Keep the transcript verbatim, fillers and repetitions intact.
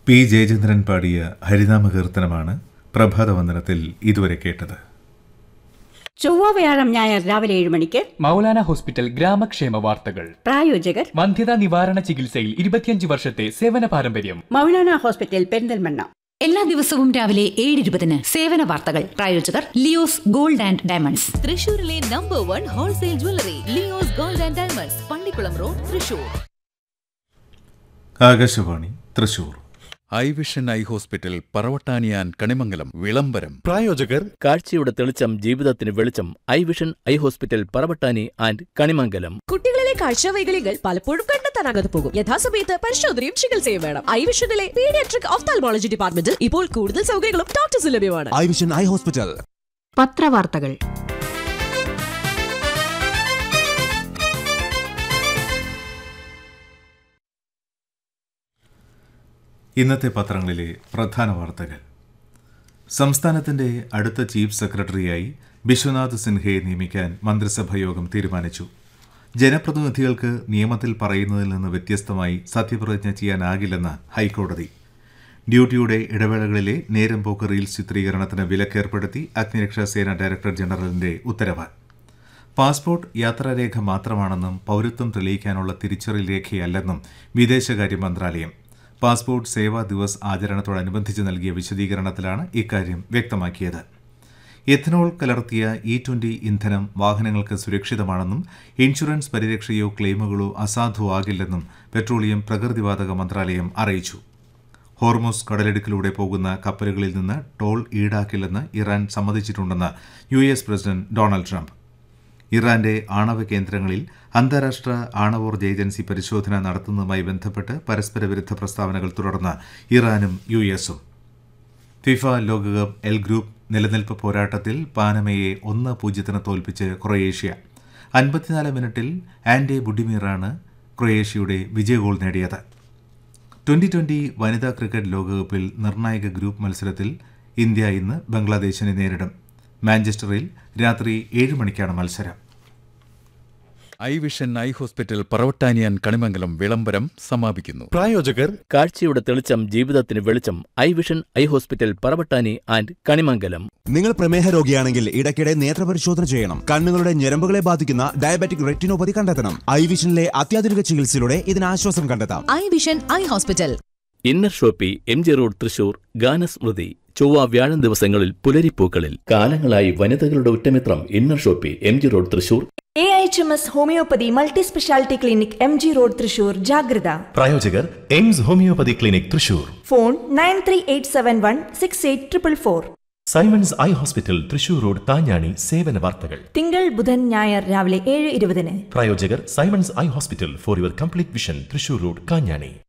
P Jayachandran പാടിയ ഹരിനാമകീർത്തനമാണ് പ്രഭാതവന്ദനത്തിൽ ഇതുവരെ കേട്ടത്. ചൊവ്വ വ്യാഴം ഞായർ രാവിലെ ഏഴ് മണിക്ക് മൗലാന ഹോസ്പിറ്റൽ ഗ്രാമക്ഷേമ വാർത്തകൾ. പ്രായോജകർ വന്ധ്യതാ നിവാരണ ചികിത്സയിൽ ഇരുപത്തിയഞ്ച് വർഷത്തെ സേവന പാരമ്പര്യം. മൗലാന ഹോസ്പിറ്റൽ പെരിന്തൽമണ്ണ. എല്ലാ ദിവസവും രാവിലെ ഏഴ് ഇരുപതിന് സേവന വാർത്തകൾ. പ്രായോജകർ ലിയോസ് ഗോൾഡ് ആൻഡ് ഡയമണ്ട്സ്, തൃശൂരിലെ number one wholesale jewellery Leo's gold and diamonds, Pallikkulam road, Thrissur. Akashvani Thrissur. I vision eye hospital പറവട്ടാനിയാൻ Kanimangalam വിളംബരം. പ്രായോജകർ കാഴ്ചയുടെ തെളിച്ചം ജീവിതത്തിന് വെളിച്ചം. I vision eye hospital Paravattani and Kanimangalam. കുട്ടികളിലെ കാഴ്ച വൈകല്യങ്ങൾ പലപ്പോഴും കണ്ടെത്താനാകാതെ പോകും. യഥാസമയത്ത് പരിശോധനയും ചികിത്സയും വേണം. ഐ വിഷനിലെ പീഡിയാട്രിക് ഓഫ്താൽമോളജി ഡിപ്പാർട്ട്മെന്റിൽ ഇപ്പോൾ കൂടുതൽ സൗകര്യങ്ങളും ഡോക്ടേഴ്സ് ലഭ്യമാണ്. I vision eye hospital. പത്രവാർത്തകൾ. ഇന്നത്തെ പത്രങ്ങളിലെ പ്രധാന വാർത്തകൾ. സംസ്ഥാനത്തിന്റെ അടുത്ത ചീഫ് സെക്രട്ടറിയായി ബിശ്വനാഥ് സിൻഹയെ നിയമിക്കാൻ മന്ത്രിസഭായോഗം തീരുമാനിച്ചു. ജനപ്രതിനിധികൾക്ക് നിയമത്തിൽ പറയുന്നതിൽ നിന്ന് വ്യത്യസ്തമായി സത്യപ്രതിജ്ഞ ചെയ്യാനാകില്ലെന്ന് ഹൈക്കോടതി. ഡ്യൂട്ടിയുടെ ഇടവേളകളിലെ നേരം പോക്ക് റീൽസ് ചിത്രീകരണത്തിന് വിലക്കേർപ്പെടുത്തി അഗ്നിരക്ഷാ സേന ഡയറക്ടർ ജനറലിന്റെ ഉത്തരവ്. പാസ്പോർട്ട് യാത്രാരേഖ മാത്രമാണെന്നും പൌരത്വം തെളിയിക്കാനുള്ള തിരിച്ചറിയൽ രേഖയല്ലെന്നും വിദേശകാര്യ മന്ത്രാലയം. പാസ്പോർട്ട് സേവാ ദിവസ് ആചരണത്തോടനുബന്ധിച്ച് നൽകിയ വിശദീകരണത്തിലാണ് ഇക്കാര്യം വ്യക്തമാക്കിയത്. എഥനോൾ കലർത്തിയ ഇ ട്വന്റി ഇന്ധനം വാഹനങ്ങൾക്ക് സുരക്ഷിതമാണെന്നും ഇൻഷുറൻസ് പരിരക്ഷയോ ക്ലെയിമുകളോ അസാധുവാകില്ലെന്നും പെട്രോളിയം പ്രകൃതിവാതക മന്ത്രാലയം അറിയിച്ചു. ഹോർമോസ് കടലിടുക്കിലൂടെ പോകുന്ന കപ്പലുകളിൽ നിന്ന് toll ഈടാക്കില്ലെന്ന് Iran സമ്മതിച്ചിട്ടുണ്ടെന്ന് U S president Donald Trump. ഇറാന്റെ ആണവ കേന്ദ്രങ്ങളിൽ അന്താരാഷ്ട്ര ആണവോർജ്ജ ഏജൻസി പരിശോധന നടത്തുന്നതുമായി ബന്ധപ്പെട്ട് പരസ്പര വിരുദ്ധ പ്രസ്താവനകൾ തുടർന്ന് ഇറാനും യു എസും. ഫിഫ ലോകകപ്പ് എൽ ഗ്രൂപ്പ് നിലനിൽപ്പ് പോരാട്ടത്തിൽ പാനമയെ ഒന്ന് പൂജ്യത്തിന് തോൽപ്പിച്ച് ക്രൊയേഷ്യ. അൻപത്തിനാല് മിനിറ്റിൽ ആൻഡെ ബുഡിമീറാണ് ക്രൊയേഷ്യയുടെ വിജയ ഗോൾ നേടിയത്. ട്വന്റി ട്വന്റി വനിതാ ക്രിക്കറ്റ് ലോകകപ്പിൽ നിർണായക ഗ്രൂപ്പ് മത്സരത്തിൽ ഇന്ത്യ ഇന്ന് ബംഗ്ലാദേശിനെ നേരിടും. മാഞ്ചസ്റ്ററിൽ രാത്രി ഏഴ് മണിക്കാണ് മത്സരം. I vision eye hospital പറവട്ടാനിയാൻ Kanimangalam വിളംബരം സമാപിക്കുന്നു. പ്രായോജകർ കാഴ്ചയുടെ തെളിച്ചം ജീവിതത്തിന് വെളിച്ചം. I vision eye hospital Paravattani and Kanimangalam. നിങ്ങൾ പ്രമേഹ രോഗിയാണെങ്കിൽ ഇടയ്ക്കിടെ നേത്രപരിശോധന ചെയ്യണം. കണ്ണുകളുടെ ഞരമ്പുകളെ ബാധിക്കുന്ന ഡയബറ്റിക് റെറ്റിനോപ്പതി കണ്ടെത്തണം. ഐ വിഷനിലെ അത്യാധുനിക ചികിത്സയിലൂടെ ഇതിന് ആശ്വാസം കണ്ടെത്താം. I vision eye hospital. Inner Shopee, M G road, Thrissur. ഗാനസ്മൃതി ചൊവ്വ വ്യാഴം ദിവസങ്ങളിൽ പുലരിപ്പൂക്കളിൽ. കാലങ്ങളായി വനിതകളുടെ ഉറ്റമിത്രം inner Shopee, M G road, Thrissur. A H M S homeopathy multi speciality clinic, M G road, Thrissur. ജാഗ്രത. പ്രായോജകർ AIIMS homeopathy clinic, Thrissur. Phone nine three eight seven one six eight triple four. Symons eye hospital, Thrissur road, താഞ്ഞാണി. സേവന വാർത്തകൾ. തിങ്കൾ ബുധൻ ഞായർ രാവിലെ ഏഴ് ഇരുപതിന്. പ്രായോജകർ Symons eye hospital for your complete vision, Thrissur road, Kanjani.